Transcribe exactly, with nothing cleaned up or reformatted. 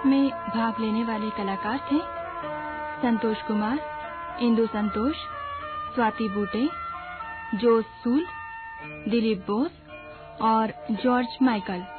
महोत्सव में भाग लेने वाले कलाकार थे संतोष कुमार, इंदु संतोष, स्वाति बूटे, जोस सूल, दिलीप बोस और जॉर्ज माइकल।